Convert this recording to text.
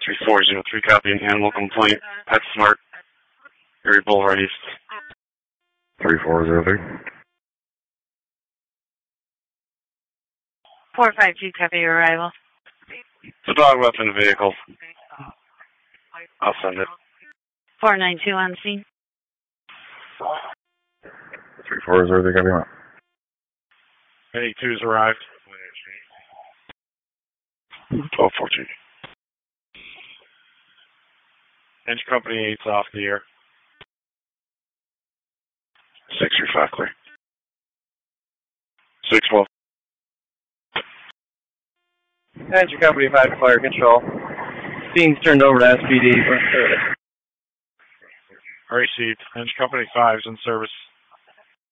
3403, copy an animal complaint. PetSmart, Erie Boulevard East. 3403. 452, copy your arrival. It's a dog left in the vehicle. I'll send it. 492 on scene. 3403, copy what? 82's arrived. 1214. Engine company 8's off the air. 635 clear. 612. Engine company 5 fire control. Scene's turned over to SPD for service. Received. Engine company 5's in service.